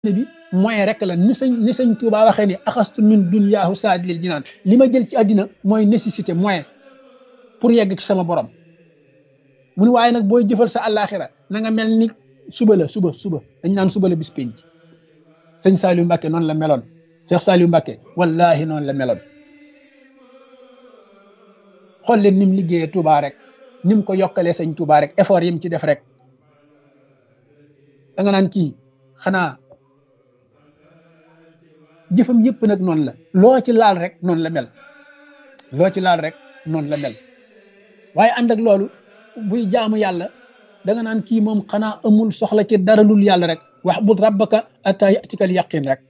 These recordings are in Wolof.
bi moyen rek la ni sëñ Tuubaa waxee ni axastu min dunyaahu saadilil jinaan li ma jël ci àddina mooy nécessité moyen pour yegg ci sama borom mu ni waaye nag booy jëfal sa àllaaxira na nga mel ni suba dañ naan suba la bis penc sëñ Saliou Mbacke noonu la meloon Cheikh Saliou Mbacke wallahi noonu la meloon xool leen ni mu liggéeyee Touba rek ni mu ko yokkalee sëñ Touba rek effort yi mu ci def rek da nga naan kii xanaa jëfam yëpp nag noonu la loo ci laal rek noonu la mel waaye ànd ak loolu buy jaamu yàlla da nga naan kii moom xanaa amul soxla ci dara lul yàlla rek wax bud rabbaka ataa yatikal yaqin rek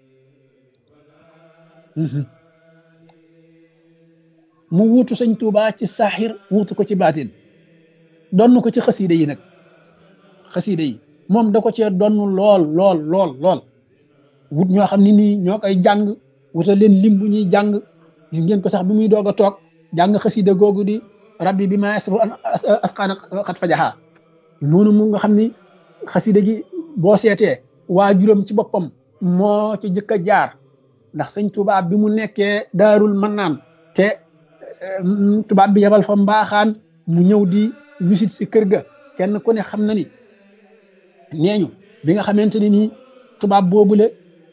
mu wuutu sëñ Tuubaa ci saaxir wuutu ko ci baatin donn ko ci xasiida yi nag xasiida yi moom da ko cee donn lool wut ñoo xam ne nii ñoo koy jàng wutal leen lim bu ñuy jàng gis ngeen ko sax bi muy doog a toog jàng xasiida googu di rabbi bi ma yasru asqaana xat fajaxa noonu mu nga xam ni xasiida gi boo seetee waajuram ci boppam moo ci jëkk a jaar ndax sëñ tubaab bi mu nekkee daarul mannaan te tubaab bi yebal fa mbaaxaan mu ñëw di visite si kër ga kenn ku ne xam na ni neeñu bi nga xamante ni nii tubaab boobule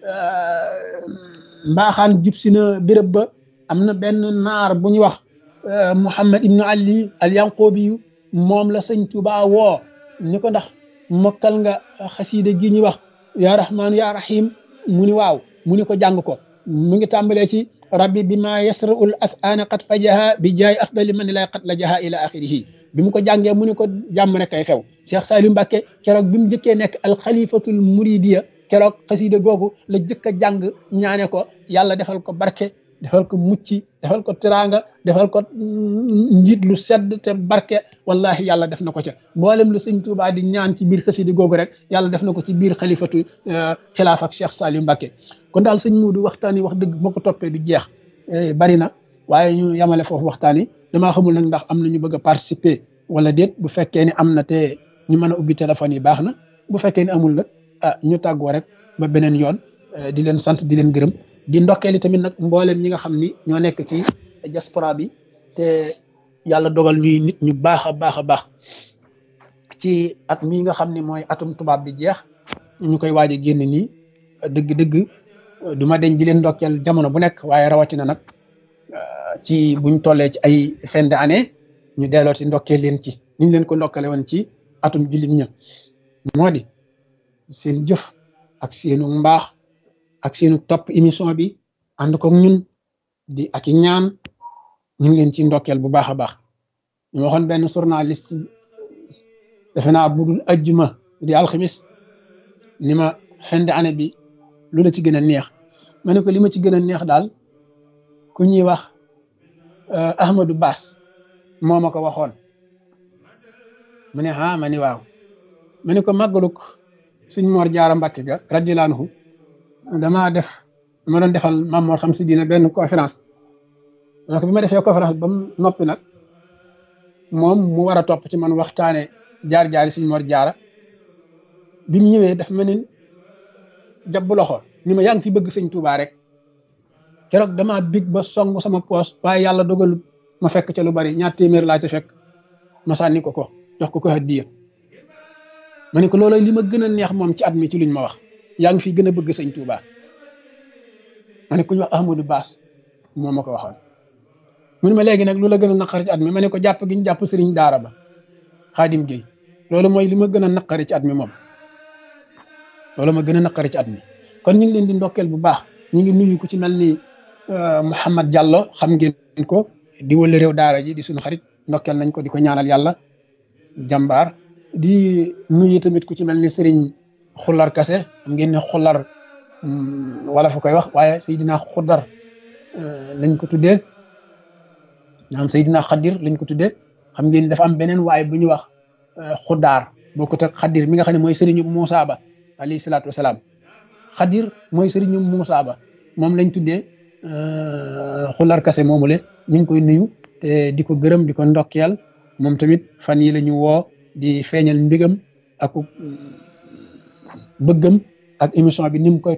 mbaaxaan jub si na béréb ba am na benn naar bu ñuy wax Muhammad ibnu Ali al Yanqoobi yu moom la sëñ Tuubaa woo ni ko ndax mokkal nga xasiida gi ñuy wax yaa rahmaanu yaa rahim mu ni waaw mu ni ko jàng ko mu ngi tàmbalee ci rabbi bi ma yasraul as'ana qad fajaha bi jaay afdali man lay qad la jaha ila axirihi bi mu ko jàngee mu ni ko jàmm rek kay xew Cheikh Saliou Mbacke keroog bi mu jëkkee nekk alxalifatul muridiya keroog xasiida googu la jëkk a jàng ñaane ko yàlla defal ko barke defal ko mucc defal ko teraanga defal ko njiit lu sedd te barke wallahi yàlla def na ko ca mboolem lu sëñ Tuubaa di ñaan ci biir xasida googu rek yàlla def na ko ci biir xalifatu xilaaf ak Cheikh Saliou Mbacke kon daal sëñ Muudu waxtaan yi wax dëgg moo ko toppee du jeex bari na waaye ñu yamale foofu waxtaan yi damaa xamul nag ndax am na ñu bëgg a participer wala déet bu fekkee ni am na te ñu mën a ubbi téléphone yi baax na bu fekkee ni amul nag ñu tàggoo rek ba beneen yoon di leen sant di leen gërëm di ndokkeeli tamit nag mboolem ñi nga xam ni ñoo nekk ci diaspora bi te yàlla dogal ñuy nit ñu baax a baax ci at mii nga xam ni mooy atum tubaab bi jeex ñu koy waaj a génn nii dëgg-dëgg du ma deñ di leen ndokkeel jamono bu nekk waaye rawatina nag ci buñ tollee ci ay fin d'année ñu delloo ci ndokkeel leen ci niñ leen ko ndokkale woon ci atum jullit ña moo di seen jëf ak seenu mbaax ak seenu topp émission bi ànd ko ñun di ak i ñaan ñu ngi leen ci ndokkeel bu baax a baax ñu waxoon benn journaliste defe naa budul ajjuma di alxamis ni ma fin d'année bi lu la ci gën a neex ma ne ko li ma ci gën a neex daal ku ñuy wax Ahmadou Bass moo ma ko waxoon mu ne ma ni waaw ma ne ko màggaluk suñ Mor Jaara Mbàkke ga radiyallaahu anhu dama doon defal Maam Mor xam si dina benn conférence donc bi ma defee conférence ba mu noppi nag moom mu war a topp ci man waxtaane jaar-jaari suñ Mor Jaara bi mu ñëwee daf ma ne jàpp loxo ni ma yaa ngi fi bëgg sëñ Tuubaa rek keroog damaa big ba song sama poos waaye yàlla dogalu ma fekk ca lu bari 2 téeméer laa ca fekk ma sànni ko jox ko hadiya ma ne ko loolu li ma gën a neex moom ci at mi ci luñ ma wax yaa ngi fi gën a bëgg sëñ Tuubaa ma ne ku ñu wax Ahmadou Bass moo ma ko waxoon mu ne ma léegi nag lu la gën a naqari ci at mi ma ne ko jàpp gi ñu jàpp sëriñ daara ba Xaadim Géey loolu mooy li ma gën a naqari ci at mi moom loolu ma gën a naqari ci at mi kon ñu ngi leen di ndokkeel bu baax ñu ngi nuyu ku ci mel ni Mouhamad Diallo xam ngeen ko di wële réew daara ji di suñu xarit ndokkeel nañ ko di ko ñaanal yàlla jàmbaar di nuyu tamit ku ci mel ni Serigne Xular Kase xam ngeen ne Xular wala fu koy wax waaye Seydina Xudar lañ ko tuddee ñaam Seydina Xadir lañ ko tuddee xam ngeen dafa am beneen waaye bu ñuy wax Xudaar boo ko teg Xadir mi nga xam ne mooy Serigne Moussa Ba alayhi salaatu wasalaam Xadir mooy Serigne Moussa Ba moom lañ tuddee Xular Kase moomule ñu ngi koy nuyu te di ko gërëm di ko ndokkeel moom tamit fan yi la ñu woo di feeñal mbigam ak bëggam ak émission bi ni mu koy